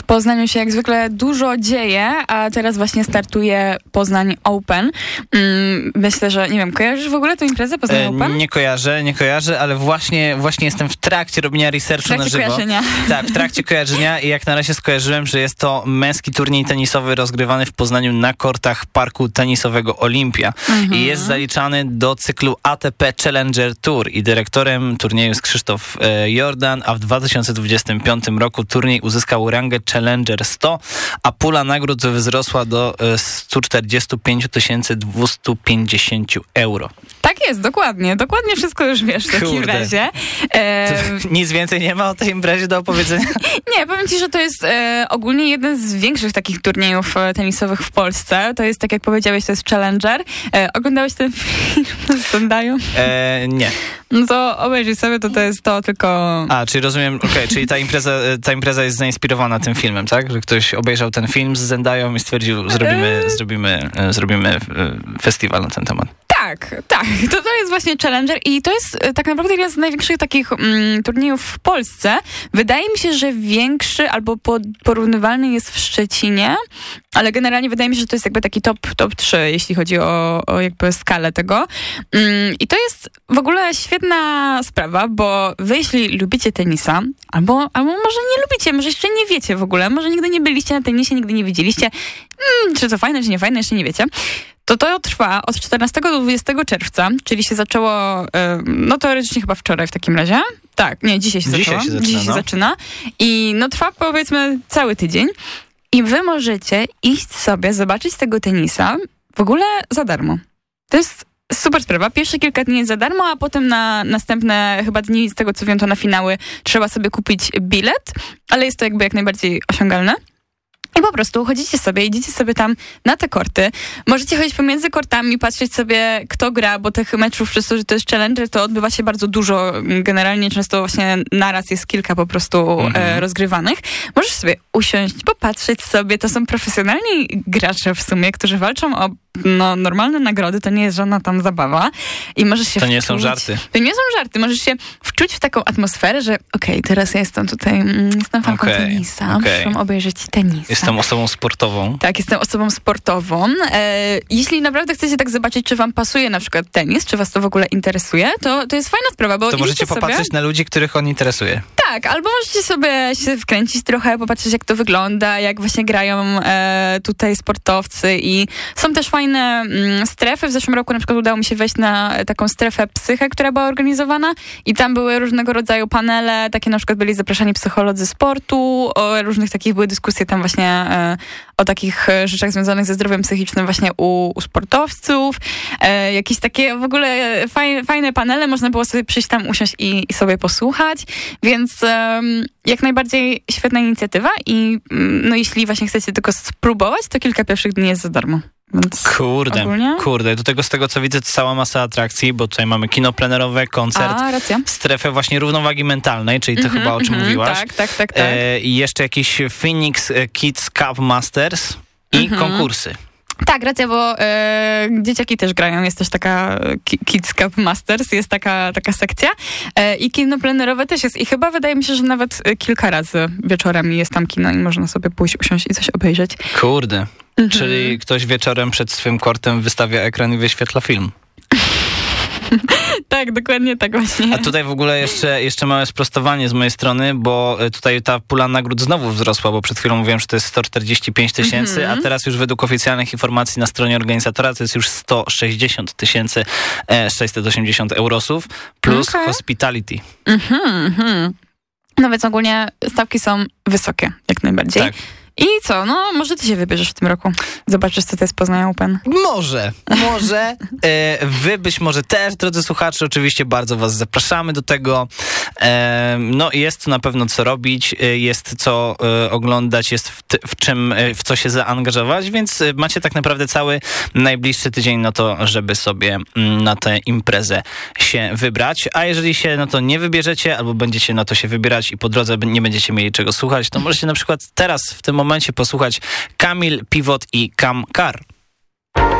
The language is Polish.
Poznaniu się jak zwykle dużo dzieje, a teraz właśnie startuje Poznań Open. Myślę, że, nie wiem, kojarzysz w ogóle tę imprezę Poznań Open? Nie kojarzę, ale właśnie jestem w trakcie robienia researchu na żywo. Kojarzenia. Tak, w trakcie kojarzenia i jak na razie skojarzyłem, że jest to męski turniej tenisowy rozgrywany w Poznaniu na kortach parku tenisowego Olimpia. I jest zaliczany do cyklu ATP Challenger Tour i dyrektorem turnieju jest Krzysztof Jordan, a w 2025 roku turniej uzyskał rangę Challenger 100, a pula nagród wzrosła do 145 250 euro. Tak jest, dokładnie wszystko już wiesz w takim razie. Nic więcej nie ma o tej imprezie do opowiedzenia? Nie, powiem ci, że to jest ogólnie jeden z większych takich turniejów tenisowych w Polsce. To jest, tak jak powiedziałeś, to jest Challenger. Oglądałeś ten film z Zendają? Nie. No to obejrzyj sobie, to jest to tylko... A, czyli rozumiem, czyli ta impreza jest zainspirowana tym filmem, tak? Że ktoś obejrzał ten film z Zendają i stwierdził, zrobimy festiwal na ten temat. Tak. To jest właśnie Challenger i to jest tak naprawdę jeden z największych takich turniejów w Polsce. Wydaje mi się, że większy albo porównywalny jest w Szczecinie, ale generalnie wydaje mi się, że to jest jakby taki top 3, jeśli chodzi o jakby skalę tego. I to jest w ogóle świetna sprawa, bo wy jeśli lubicie tenisa, albo może nie lubicie, może jeszcze nie wiecie w ogóle, może nigdy nie byliście na tenisie, nigdy nie widzieliście, czy to fajne, czy nie fajne, jeszcze nie wiecie. To trwa od 14 do 20 czerwca, czyli się zaczęło, teoretycznie chyba wczoraj w takim razie. Tak, nie, dzisiaj się zaczęło. Dzisiaj się zaczyna. I trwa powiedzmy cały tydzień. I wy możecie iść sobie, zobaczyć tego tenisa w ogóle za darmo. To jest super sprawa. Pierwsze kilka dni jest za darmo, a potem na następne chyba dni, z tego co wiem, to na finały trzeba sobie kupić bilet, ale jest to jakby jak najbardziej osiągalne. I po prostu chodzicie sobie, idziecie sobie tam na te korty. Możecie chodzić pomiędzy kortami, patrzeć sobie, kto gra, bo tych meczów, przez to, że to jest Challenger, to odbywa się bardzo dużo. Generalnie często właśnie naraz jest kilka po prostu rozgrywanych. Możesz sobie usiąść, popatrzeć sobie. To są profesjonalni gracze w sumie, którzy walczą o normalne nagrody. To nie jest żadna tam zabawa. I możesz się To nie są żarty. To nie są żarty. Możesz się wczuć w taką atmosferę, że teraz ja jestem tutaj, jestem fanką tenisa. Muszę obejrzeć tenisa. Jestem osobą sportową. Tak, jestem osobą sportową. Jeśli naprawdę chcecie tak zobaczyć, czy wam pasuje na przykład tenis, czy was to w ogóle interesuje, to jest fajna sprawa, bo to możecie popatrzeć na ludzi, których on interesuje. Tak, albo możecie sobie się wkręcić trochę, popatrzeć jak to wygląda, jak właśnie grają tutaj sportowcy i są też fajne strefy. W zeszłym roku na przykład udało mi się wejść na taką strefę psychę, która była organizowana i tam były różnego rodzaju panele, takie na przykład byli zapraszani psycholodzy sportu, o różnych takich były dyskusje tam właśnie o takich rzeczach związanych ze zdrowiem psychicznym właśnie u sportowców. Jakieś takie w ogóle fajne panele, można było sobie przyjść tam, usiąść i sobie posłuchać, więc jak najbardziej świetna inicjatywa i jeśli właśnie chcecie tylko spróbować, to kilka pierwszych dni jest za darmo. Więc kurde. Do tego, z tego co widzę, to cała masa atrakcji, bo tutaj mamy kino plenerowe, koncert, strefę właśnie równowagi mentalnej, czyli to chyba o czym mówiłaś. Tak. I jeszcze jakiś Phoenix Kids Cup Masters i konkursy. Tak, racja, bo dzieciaki też grają. Jest też taka Kids Cup Masters, jest taka sekcja. I kino plenerowe też jest. I chyba wydaje mi się, że nawet kilka razy wieczorami jest tam kino i można sobie pójść, usiąść i coś obejrzeć. Kurde. Czyli ktoś wieczorem przed swym kortem wystawia ekran i wyświetla film. Tak, dokładnie tak właśnie. A tutaj w ogóle jeszcze małe sprostowanie z mojej strony, bo tutaj ta pula nagród znowu wzrosła, bo przed chwilą mówiłem, że to jest 145 000, a teraz już według oficjalnych informacji na stronie organizatora to jest już 160 680 eurosów plus hospitality. No więc ogólnie stawki są wysokie, jak najbardziej. Tak. I co? Może ty się wybierzesz w tym roku. Zobaczysz, co to jest Poznań Open. Może. Wy być może też, drodzy słuchacze, oczywiście bardzo was zapraszamy do tego. Jest tu na pewno co robić, jest co oglądać, jest w co się zaangażować, więc macie tak naprawdę cały najbliższy tydzień na to, żeby sobie na tę imprezę się wybrać. A jeżeli się na to nie wybierzecie, albo będziecie na to się wybierać i po drodze nie będziecie mieli czego słuchać, to możecie na przykład teraz w tym momencie posłuchać Kamil, Pivot i Kam Kar.